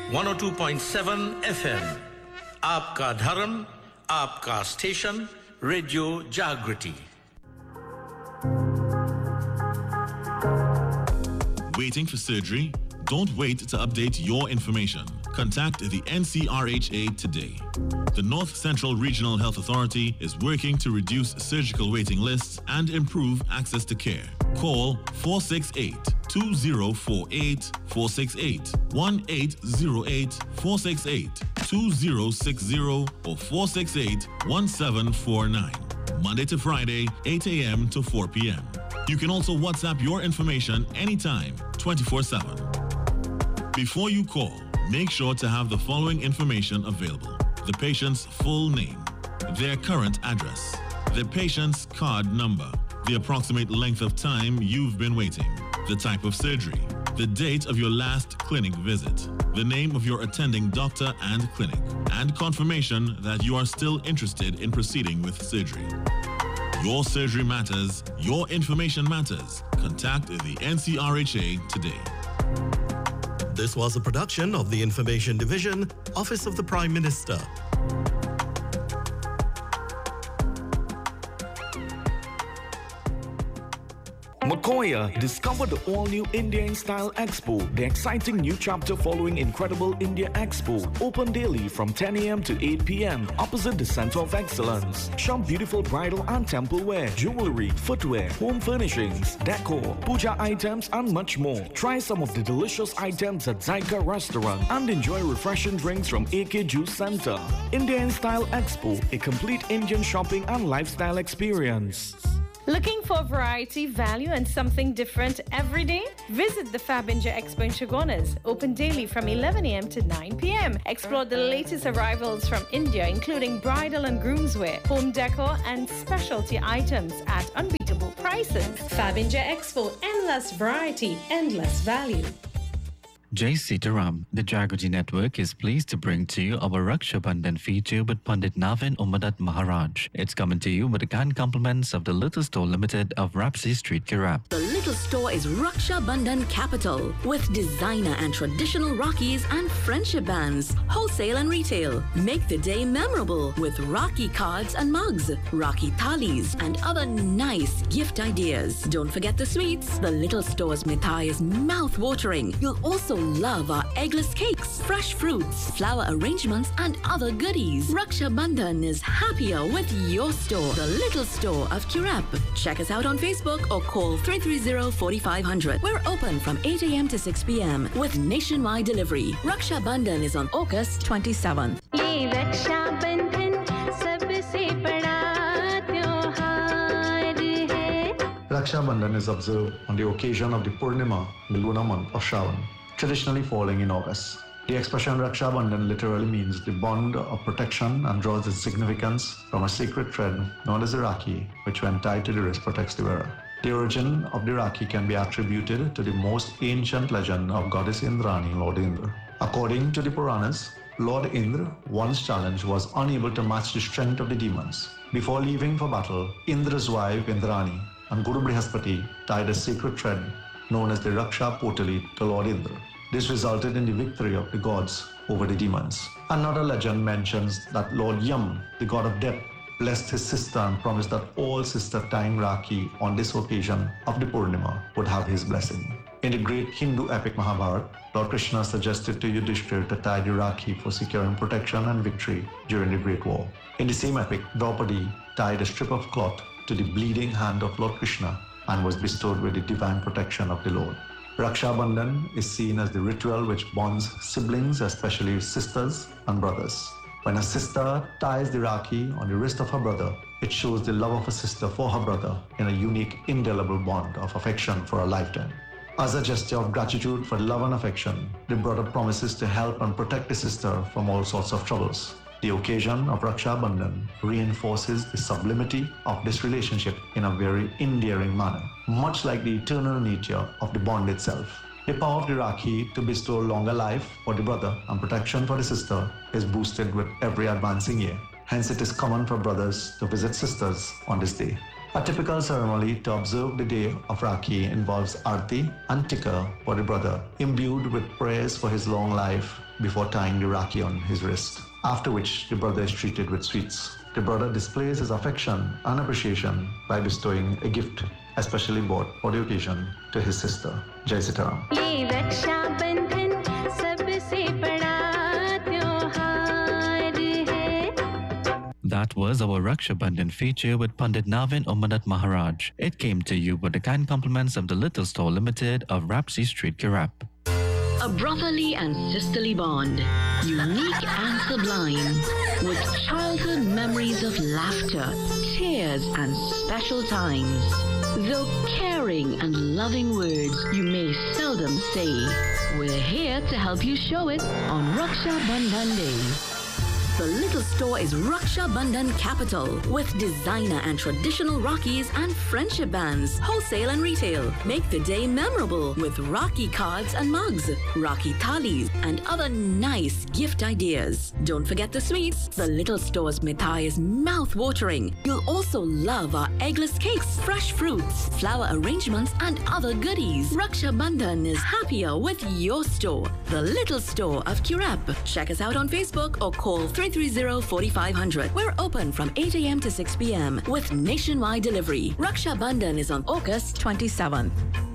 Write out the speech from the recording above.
102.7 FM. आपका धर्म, आपका स्टेशन, रेडियो जागृति. Waiting for surgery? Don't wait to update your information. Contact the NCRHA today. The North Central Regional Health Authority is working to reduce surgical waiting lists and improve access to care. Call 468-2048 468 1-808-468 2060 or 468-1749. Monday to Friday, 8 a.m. to 4 p.m. You can also WhatsApp your information anytime, 24/7. Before you call, make sure to have the following information available: the patient's full name, their current address, the patient's card number, the approximate length of time you've been waiting, the type of surgery, the date of your last clinic visit, the name of your attending doctor and clinic, and confirmation that you are still interested in proceeding with surgery. Your surgery matters, your information matters. Contact the NCRHA today. This was a production of the Information Division, Office of the Prime Minister. Makoya, discover the all-new India in Style Expo, the exciting new chapter following Incredible India Expo. Open daily from 10 a.m. to 8 p.m. opposite the Center of Excellence. Shop beautiful bridal and temple wear, jewelry, footwear, home furnishings, decor, puja items, and much more. Try some of the delicious items at Zyka Restaurant and enjoy refreshing drinks from AK Juice Center. India in Style Expo, a complete Indian shopping and lifestyle experience. Looking for variety, value, and something different every day? Visit the Fabinja Expo in Chagonas, open daily from 11 a.m. to 9 p.m. Explore the latest arrivals from India, including bridal and groomswear, home decor, and specialty items at unbeatable prices. Fabinja Expo, endless variety, endless value. Jai Sitaram, the Jagrati Network is pleased to bring to you our Raksha Bandhan feature with Pandit Navin Umadat Maharaj. It's coming to you with the kind compliments of the Little Store Limited of Rapsy Street, Kirap. The Little Store is Raksha Bandhan capital with designer and traditional Rakis and friendship bands, wholesale and retail. Make the day memorable with Rakhi cards and mugs, Rakhi thalis, and other nice gift ideas. Don't forget the sweets. The Little Store's mithai is mouth-watering. You'll also love our eggless cakes, fresh fruits, flower arrangements, and other goodies. Raksha Bandhan is happier with your store, the Little Store of Kirap. Check us out on Facebook or call 330-4500. We're open from 8 a.m. to 6 p.m. with nationwide delivery. Raksha Bandhan is on August 27th. Raksha Bandhan is observed on the occasion of the Purnima, the lunar month of Shravan, traditionally falling in August. The expression Raksha Bandhan literally means the bond of protection and draws its significance from a sacred thread known as the Rakhi, which when tied to the wrist protects the wearer. The origin of the Rakhi can be attributed to the most ancient legend of goddess Indrani, Lord Indra. According to the Puranas, Lord Indra, once challenged, was unable to match the strength of the demons. Before leaving for battle, Indra's wife Indrani and Guru Brihaspati tied a sacred thread known as the Raksha Potali to Lord Indra. This resulted in the victory of the gods over the demons. Another legend mentions that Lord Yam, the god of death, blessed his sister and promised that all sister tying Rakhi on this occasion of the Purnima would have his blessing. In the great Hindu epic Mahabharata, Lord Krishna suggested to Yudhishthira to tie the Rakhi for securing protection and victory during the Great War. In the same epic, Draupadi tied a strip of cloth to the bleeding hand of Lord Krishna and was bestowed with the divine protection of the Lord. Raksha Bandhan is seen as the ritual which bonds siblings, especially sisters and brothers. When a sister ties the Rakhi on the wrist of her brother, it shows the love of a sister for her brother in a unique, indelible bond of affection for a lifetime. As a gesture of gratitude for love and affection, the brother promises to help and protect the sister from all sorts of troubles. The occasion of Raksha Bandhan reinforces the sublimity of this relationship in a very endearing manner, much like the eternal nature of the bond itself. The power of the Rakhi to bestow longer life for the brother and protection for the sister is boosted with every advancing year. Hence, it is common for brothers to visit sisters on this day. A typical ceremony to observe the day of Rakhi involves Aarti and Tikka for the brother, imbued with prayers for his long life, before tying the Rakhi on his wrist, after which the brother is treated with sweets. The brother displays his affection and appreciation by bestowing a gift especially bought for the occasion to his sister. Jai Sitaram. That was our Raksha Bandhan feature with Pandit Navin Ummadat Maharaj. It came to you with the kind compliments of the Little Store Limited of Rapsy Street, Kirap. A brotherly and sisterly bond, unique and sublime, with childhood memories of laughter, tears, and special times. Though caring and loving words you may seldom say, we're here to help you show it on Raksha Bandhan Day. The Little Store is Raksha Bandhan capital with designer and traditional Rakis and friendship bands, wholesale and retail. Make the day memorable with Rakhi cards and mugs, Rakhi thalis, and other nice gift ideas. Don't forget the sweets. The Little Store's mithai is mouth-watering. You'll also love our eggless cakes, fresh fruits, flower arrangements, and other goodies. Raksha Bandhan is happier with your store, the Little Store of Kirap. Check us out on Facebook or call 330-4500. We're open from 8 a.m. to 6 p.m. with nationwide delivery. Raksha Bandhan is on August 27th.